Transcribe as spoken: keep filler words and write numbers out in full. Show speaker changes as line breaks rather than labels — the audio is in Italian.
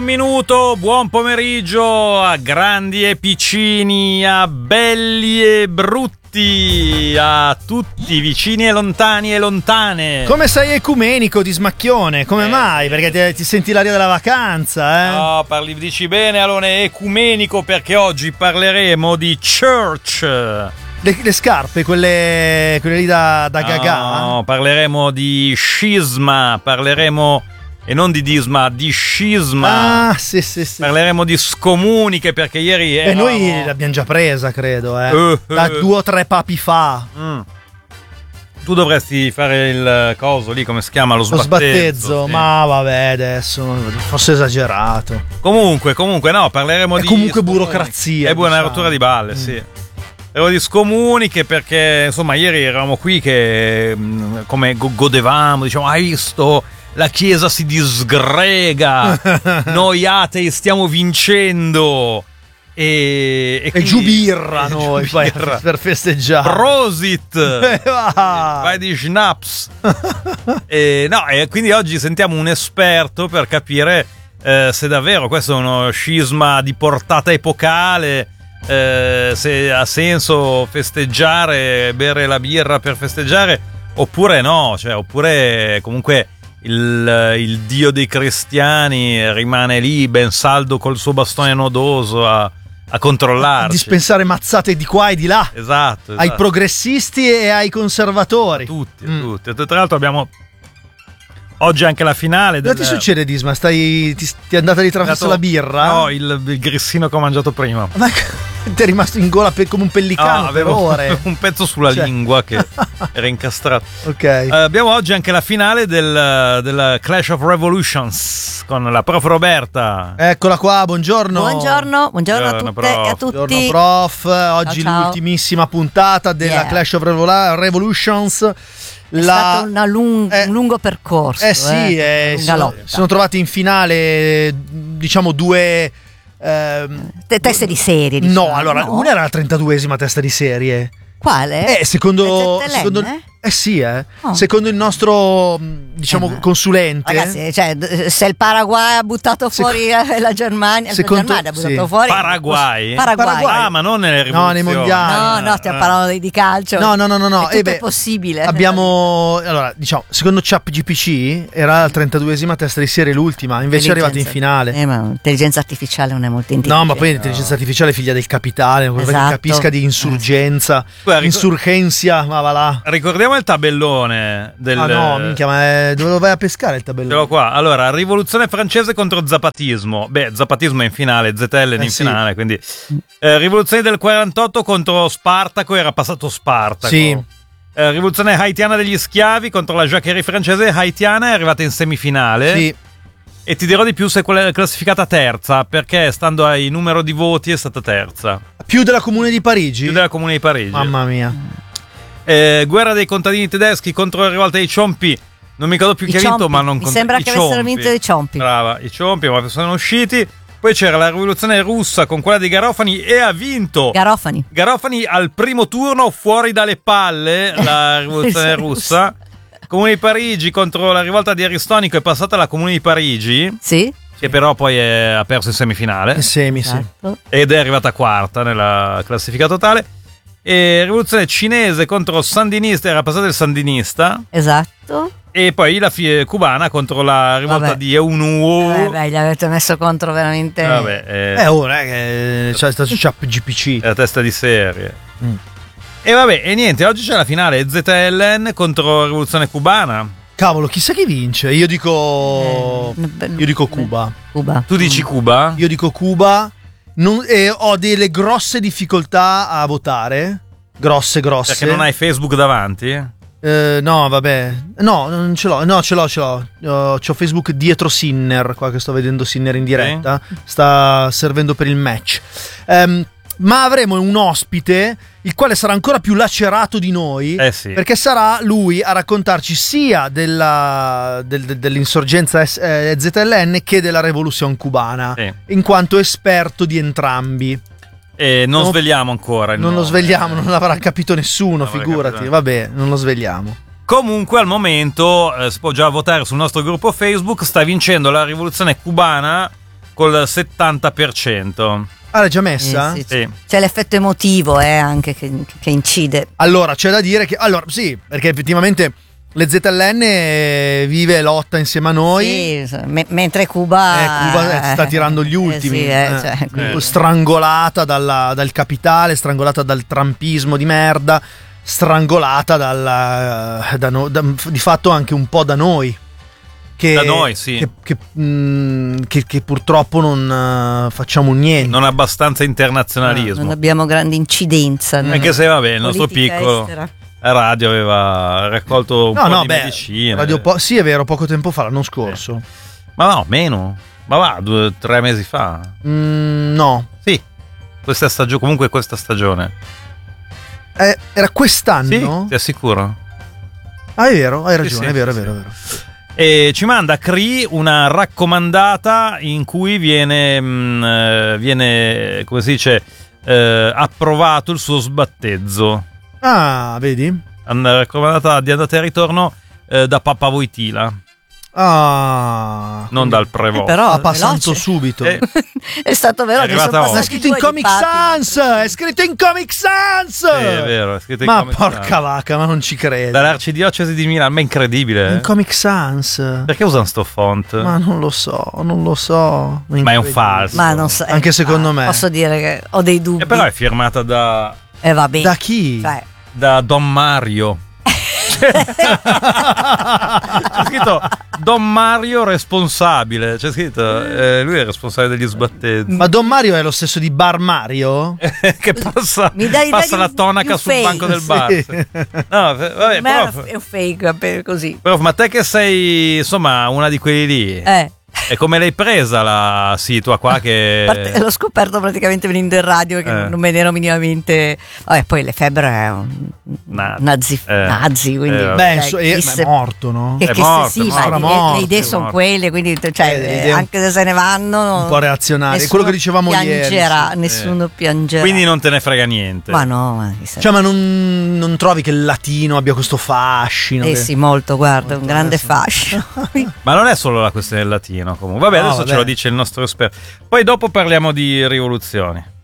Minuto, buon pomeriggio a grandi e piccini, a belli e brutti, a tutti vicini e lontani e lontane.
Come sei ecumenico di smacchione? Come
eh,
mai? Perché ti, ti senti l'aria della vacanza, eh?
No, parli, dici bene, allora è ecumenico perché oggi parleremo di church.
Le, le scarpe, quelle, quelle lì da, da gaga?
No, parleremo di scisma, parleremo... E non di disma, di scisma.
Ah, sì, sì, sì.
Parleremo di scomuniche perché ieri
E
eravamo...
noi l'abbiamo già presa, credo, eh.
Uh,
Da
uh.
due o tre papi fa.
Mm. Tu dovresti fare il coso lì, come si chiama? Lo
Lo
sbattezzo.
sbattezzo,
sì.
ma vabbè, adesso forse esagerato.
Comunque, comunque, no, parleremo
È
di...
comunque
scomuniche.
burocrazia,
È buona
diciamo.
rottura di balle,
Mm.
sì. Parleremo di scomuniche perché, insomma, ieri eravamo qui che, mh, come go- godevamo, diciamo, hai visto... La chiesa si disgrega, noi atei stiamo vincendo e, e,
E
quindi-
giù birra
e
noi
giù
poi
birra.
per festeggiare.
Prosit!
Eh, va.
Vai di schnapps. e, no, e quindi oggi sentiamo un esperto per capire eh, se davvero questo è uno scisma di portata epocale, eh, se ha senso festeggiare, bere la birra per festeggiare oppure no, cioè oppure comunque il, il dio dei cristiani rimane lì ben saldo col suo bastone nodoso a, a controllarci.
Dispensare mazzate di qua e di là.
Esatto,
Ai
esatto.
progressisti e ai conservatori.
Tutti,
Mm.
tutti. Tra l'altro abbiamo oggi anche la finale del...
Cosa ti succede, Disma? Stai, ti, ti è andata di traverso la birra?
No, il, il grissino che ho mangiato prima.
Ma ti è rimasto in gola per, come un pellicano
No,
per
avevo
ore.
un pezzo sulla
Cioè.
lingua che era incastrato.
Ok.
Eh, abbiamo oggi anche la finale del, del Clash of Revolutions con la prof Roberta.
Eccola qua, buongiorno.
Buongiorno, buongiorno a
Buongiorno,
tutte e a
prof.
tutti.
Buongiorno prof, oggi
ciao.
l'ultimissima puntata della
Yeah.
Clash of Revola- Revolutions.
È stato una lung-
eh,
un lungo percorso.
Eh sì,
eh,
eh,
lunga
sono,
lotta.
sono trovati in finale, diciamo, due... ehm,
Te- teste di serie.
no,
diciamo,
allora,
no?
una era la trentaduesima testa di serie.
Quale?
Eh, secondo...
È Z L N?
secondo eh sì, eh.
Oh.
Secondo il nostro, mh, diciamo,
Eh, ma-
consulente...
Ragazzi, cioè, d- se il Paraguay ha buttato fuori eh, la Germania,
secondo-
la Germania ha buttato
sì.
fuori
Paraguay?
Paraguay.
Paraguay.
Ah, ma non nelle rivoluzioni.
No, nei mondiali.
No, no, stiamo parlando di, di calcio.
No, no, no, no, no.
È tutto
Eh beh,
è possibile.
Abbiamo, allora, diciamo, secondo ChatGPT era la trentaduesima testa di serie, l'ultima, invece è arrivata in finale.
Eh, ma l'intelligenza artificiale non è molto intelligente.
No, ma poi l'intelligenza artificiale è figlia del capitale, non
Esatto.
che capisca di insurgenza,
Guarda, ricor-
insurgenza, ma va là.
Ricordiamo il tabellone del...
Ah no, minchia, ma è- dove lo vai a pescare il tabellone?
Ce l'ho qua. Allora, rivoluzione francese contro zapatismo. Beh, zapatismo è in finale, Z L N
Eh,
in
sì.
finale, quindi... Eh, rivoluzione del quarantotto contro Spartaco, era passato Spartaco.
Sì.
Eh, rivoluzione haitiana degli schiavi contro la Jacquerie francese, haitiana è arrivata in semifinale.
Sì.
E ti dirò di più se quella è classificata terza, perché stando ai numero di voti è stata terza.
Più della Comune di Parigi?
Più della Comune di Parigi.
Mamma mia.
Eh, guerra dei contadini tedeschi contro la rivolta dei Ciompi. Non mi ricordo più chi
I
ha vinto,
Ciompi.
ma non
Mi
conta-
sembra
i
che avessero
Ciompi.
vinto i Ciompi.
Brava, i Ciompi, ma sono usciti. Poi c'era la rivoluzione russa con quella dei Garofani e ha vinto.
Garofani.
Garofani al primo turno fuori dalle palle la rivoluzione russa. Comune di Parigi contro la rivolta di Aristonico è passata la Comune di Parigi,
Sì.
che però poi è- ha perso in semifinale
In semi, sì.
Esatto.
ed è arrivata quarta nella classifica totale. E rivoluzione cinese contro sandinista, era passato il sandinista.
Esatto.
E poi la fi- cubana contro la rivolta
Vabbè.
di Eunuo.
Eh, beh, gli avete messo contro veramente.
Vabbè, eh,
Eh, ora eh, c'è stato ChatGPT.
è la testa di serie.
Mm.
E vabbè, e niente, oggi c'è la finale Z L N contro rivoluzione cubana.
Cavolo, chissà chi vince. Io dico.
Eh, beh,
Io dico
beh,
Cuba.
Cuba.
Tu dici Cuba?
Io dico Cuba. Non- e ho delle grosse difficoltà a votare. Grosse, grosse.
Perché non hai Facebook davanti?
Eh, no, vabbè. No, non ce l'ho. No, ce l'ho, ce l'ho. Ho, c'ho Facebook dietro Sinner. Qua che sto vedendo Sinner in diretta. Sta servendo per il match. Ehm, ma avremo un ospite, il quale sarà ancora più lacerato di noi.
Eh sì.
Perché sarà lui a raccontarci sia della, del- del- dell'insorgenza S- eh, Z L N che della rivoluzione cubana.
Sì.
In quanto esperto di entrambi.
E non
Non-
svegliamo ancora il
Non lo
nome.
svegliamo, non l'avrà capito nessuno,
Non l'avrà
figurati.
capito.
Vabbè, non lo svegliamo.
Comunque al momento eh, si può già votare sul nostro gruppo Facebook. Sta vincendo la rivoluzione cubana col settanta per cento.
Ah, l'hai già messa?
Eh, sì,
Sì.
C'è l'effetto emotivo eh, anche che, che incide.
Allora, c'è da dire che... Allora, sì, perché effettivamente le Z L N vive e lotta insieme a noi.
Sì, me- mentre Cuba,
Eh, Cuba sta tirando gli
eh,
ultimi.
sì, eh,
eh.
cioè,
quindi-
Strangolata dalla- dal capitale, strangolata dal trumpismo di merda, strangolata dalla, da no- da- di fatto anche un po' da noi. Che,
Da noi, sì.
Che, che, mh, che- che purtroppo non uh, facciamo niente.
Non abbastanza internazionalismo.
non abbiamo grande incidenza.
Anche se vabbè, il nostro
politica
piccolo
estera.
radio aveva raccolto un
No,
po'
no,
di
beh,
medicine.
Radio Po- sì, è vero, poco tempo fa, l'anno scorso.
Ma no, meno. Ma va, due, tre mesi fa.
Mm, no,
Sì. Questa stagione, comunque questa stagione.
Eh, era quest'anno?
Sì, ti assicuro.
Ah, è vero, hai ragione,
sì,
è vero,
sì,
è vero,
sì.
è vero.
E ci manda Cree una raccomandata in cui viene, mh, eh, viene come si dice, eh, approvato il suo sbattezzo.
Ah, vedi?
Una raccomandata di andata e ritorno eh, da Papa Voitila,
Ah,
non dal Prevost.
Eh, però
ha passato
veloce.
subito.
Eh,
È stato
È
vero che
arrivata
sono
oggi.
È
passati
scritto in
due
Comic
di fatti.
Sans! È scritto in Comic Sans!
sì, è vero, è scritto in
Ma
Comic
porca
Sans.
vacca, ma non ci credo.
Dall'arcidiocesi di Milano, ma è incredibile.
In
eh?
Comic Sans.
Perché usano sto font?
Ma non lo so, non lo so.
Ma è un falso.
Ma non so, eh,
Anche secondo me.
Posso dire che ho dei dubbi.
E però è firmata da,
Eh, va bene.
Da chi?
Cioè,
da Don Mario. C'è scritto Don Mario responsabile. C'è scritto eh, lui è responsabile degli sbattezzi.
Ma Don Mario è lo stesso di Bar Mario?
Che passa,
Mi dai
passa
idea
la
di-
tonaca
di
sul
fake.
banco del bar.
Sì.
No, vabbè,
per me
prof,
è un fake per così.
prof, ma te che sei insomma una di quelli lì,
Eh.
e come l'hai presa la situa qua che
A parte- l'ho scoperto praticamente venendo in radio che
Eh.
non me ne ero minimamente. Vabbè, poi Lefebvre è un
Nazi.
nazi,
Eh.
nazi quindi
Eh, vabbè.
Beh,
cioè,
so-
chi
è,
se-
è morto, no?
che,
È
che
morto,
se,
è
sì,
morto.
ma
Era
le-
morto,
le idee
è
sono
morto.
quelle, quindi cioè,
Eh, le
eh,
idee un-
anche se se ne vanno
un po' reazionarie.
nessuno
Quello che dicevamo ieri,
piangerà,
sì.
nessuno piangerà.
quindi non te ne frega niente.
Ma no, ma chissà.
Cioè, ma non, non trovi che il latino abbia questo fascino?
Eh
che-
sì, molto, guarda, un grande
adesso-
fascio.
Ma non è solo la questione del latino comunque. Vabbè,
No,
adesso
vabbè.
ce lo dice il nostro esperto. Poi dopo parliamo di rivoluzioni.